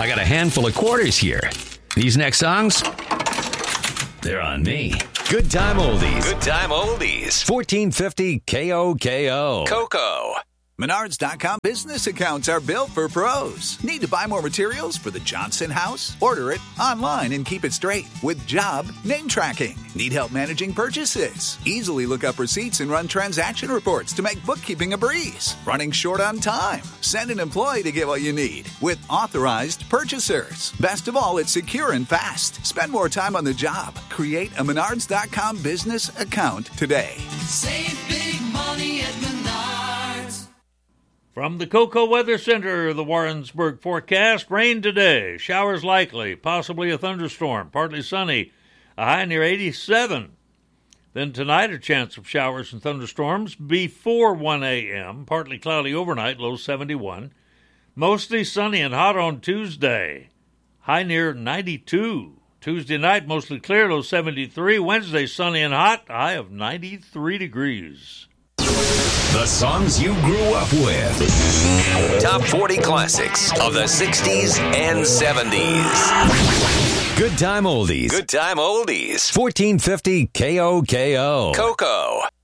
I got a handful of quarters here. These next songs, they're on me. Good Time Oldies. Good Time Oldies. 1450 KOKO. Coco. Menards.com business accounts are built for pros. Need to buy more materials for the Johnson house? Order it online and keep it straight with job name tracking. Need help managing purchases? Easily look up receipts and run transaction reports to make bookkeeping a breeze. Running short on time? Send an employee to get what you need with authorized purchasers. Best of all, it's secure and fast. Spend more time on the job. Create a Menards.com business account today. Save big money at Menards. From the Coco Weather Center, the Warrensburg forecast, rain today, showers likely, possibly a thunderstorm, partly sunny, a high near 87. Then tonight, a chance of showers and thunderstorms before 1 a.m., partly cloudy overnight, low 71. Mostly sunny and hot on Tuesday, high near 92. Tuesday night, mostly clear, low 73. Wednesday, sunny and hot, high of 93 degrees. The songs you grew up with. Top 40 classics of the 60s and 70s. Good Time Oldies. Good Time Oldies. 1450 KOKO. Coco.